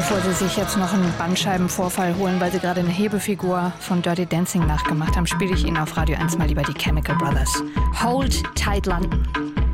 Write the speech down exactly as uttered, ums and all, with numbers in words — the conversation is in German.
Bevor Sie sich jetzt noch einen Bandscheibenvorfall holen, weil Sie gerade eine Hebefigur von Dirty Dancing nachgemacht haben, spiele ich Ihnen auf Radio eins mal lieber die Chemical Brothers. Hold Tight London.